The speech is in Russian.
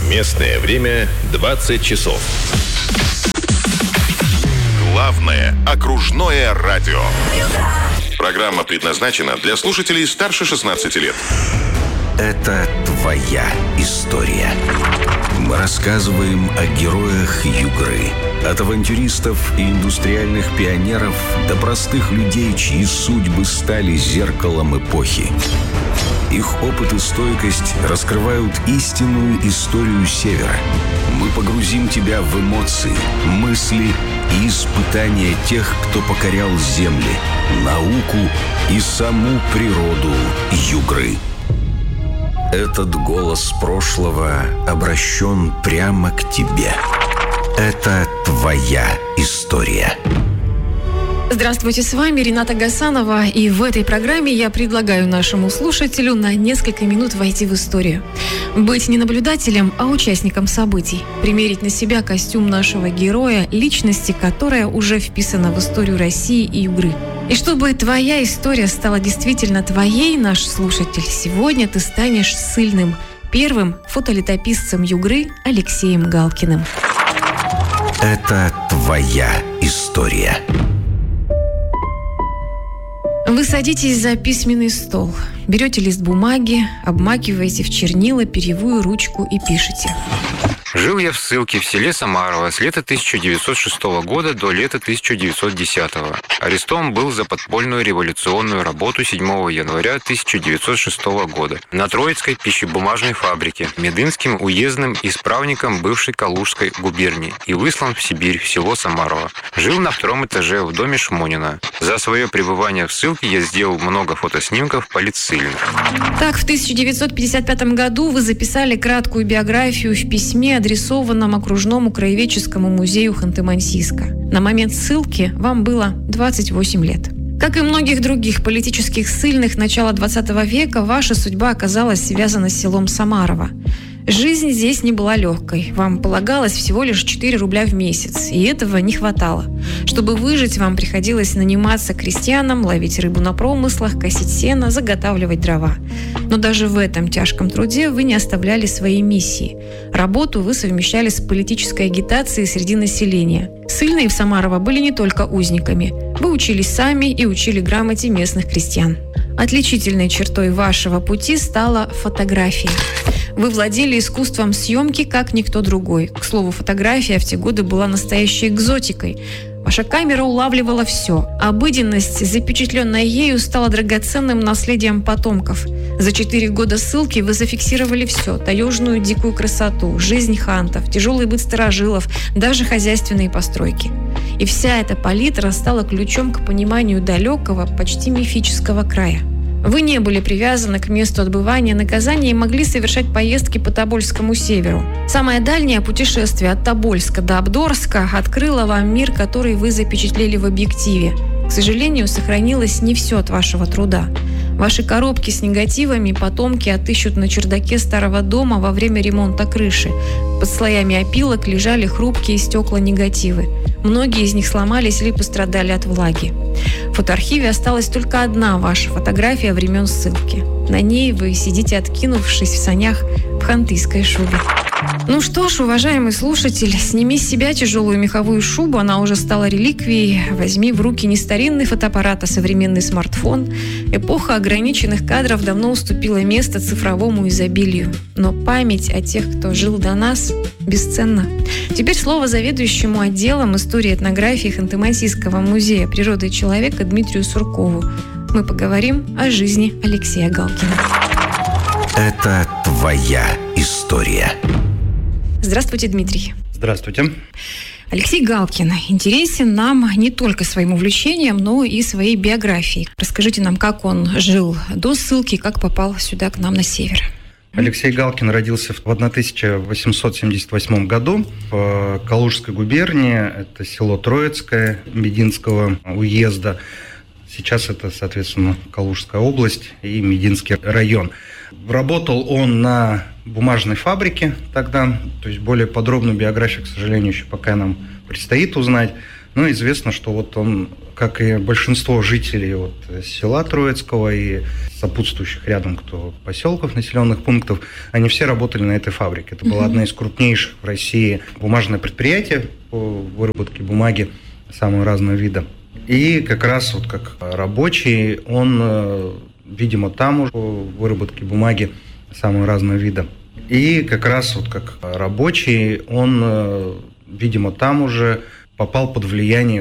Местное время 20 часов. Главное окружное радио. Программа предназначена для слушателей старше 16 лет. Это твоя история. Мы рассказываем о героях Югры. От авантюристов и индустриальных пионеров до простых людей, чьи судьбы стали зеркалом эпохи. Их опыт и стойкость раскрывают истинную историю Севера. Мы погрузим тебя в эмоции, мысли и испытания тех, кто покорял земли, науку и саму природу Югры. Этот голос прошлого обращен прямо к тебе. Это твоя история. Здравствуйте, с вами Рената Гасанова, и в этой программе я предлагаю нашему слушателю на несколько минут войти в историю. Быть не наблюдателем, а участником событий. Примерить на себя костюм нашего героя, личности, которая уже вписана в историю России и Югры. И чтобы твоя история стала действительно твоей, наш слушатель, сегодня ты станешь ссыльным, первым фотолетописцем Югры Алексеем Галкиным. Это твоя история. Вы садитесь за письменный стол, берете лист бумаги, обмакиваете в чернила перьевую ручку и пишете. Жил я в ссылке в селе Самарово с лета 1906 года до лета 1910. Арестован был за подпольную революционную работу 7 января 1906 года на Троицкой пищебумажной фабрике, Медынским уездным исправником бывшей Калужской губернии и выслан в Сибирь, в село Самарово. Жил на 2-м этаже в доме Шмонина. За свое пребывание в ссылке я сделал много фотоснимков политссыльных. Так, в 1955 году вы записали краткую биографию в письме, адресованном окружному краеведческому музею Ханты-Мансийска. На момент ссылки вам было 28 лет. Как и многих других политических ссыльных начала 20 века, ваша судьба оказалась связана с селом Самарово. Жизнь здесь не была легкой. Вам полагалось всего лишь 4 рубля в месяц, и этого не хватало. Чтобы выжить, вам приходилось наниматься крестьянам, ловить рыбу на промыслах, косить сено, заготавливать дрова. Но даже в этом тяжком труде вы не оставляли своей миссии. Работу вы совмещали с политической агитацией среди населения. Ссыльные в Самарово были не только узниками. Вы учились сами и учили грамоте местных крестьян. Отличительной чертой вашего пути стала фотография. Вы владели искусством съемки, как никто другой. К слову, фотография в те годы была настоящей экзотикой. Ваша камера улавливала все. Обыденность, запечатленная ею, стала драгоценным наследием потомков. За 4 года ссылки вы зафиксировали все. Таежную дикую красоту, жизнь хантов, тяжелый быт старожилов, даже хозяйственные постройки. И вся эта палитра стала ключом к пониманию далекого, почти мифического края. Вы не были привязаны к месту отбывания наказания и могли совершать поездки по Тобольскому северу. Самое дальнее путешествие от Тобольска до Абдорска открыло вам мир, который вы запечатлели в объективе. К сожалению, сохранилось не все от вашего труда. Ваши коробки с негативами потомки отыщут на чердаке старого дома во время ремонта крыши. Под слоями опилок лежали хрупкие стекла-негативы. Многие из них сломались или пострадали от влаги. В фотоархиве осталась только одна ваша фотография времен ссылки. На ней вы сидите, откинувшись в санях в хантыйской шубе. Ну что ж, уважаемый слушатель, сними с себя тяжелую меховую шубу, она уже стала реликвией. Возьми в руки не старинный фотоаппарат, а современный смартфон. Эпоха ограниченных кадров давно уступила место цифровому изобилию. Но память о тех, кто жил до нас, бесценна. Теперь слово заведующему отделом истории этнографии Ханты-Мансийского музея природы и человека Дмитрию Суркову. Мы поговорим о жизни Алексея Галкина. Это твоя история. Здравствуйте, Дмитрий. Здравствуйте. Алексей Галкин интересен нам не только своим увлечением, но и своей биографией. Расскажите нам, как он жил до ссылки, как попал сюда к нам на север. Алексей Галкин родился в 1878 году в Калужской губернии. Это село Троицкое Мединского уезда. Сейчас это, соответственно, Калужская область и Мединский район. Работал он на бумажной фабрике тогда, то есть более подробную биографию, к сожалению, еще пока нам предстоит узнать. Но известно, что вот он как и большинство жителей вот села Троицкого и сопутствующих рядом поселков, населенных пунктов, они все работали на этой фабрике. Это была одна из крупнейших в России бумажное предприятие по выработке бумаги самого разного вида. И как раз вот как рабочий, он, видимо, там уже по выработке бумаги самого разного вида. И как раз вот как рабочий, он, видимо, там уже попал под влияние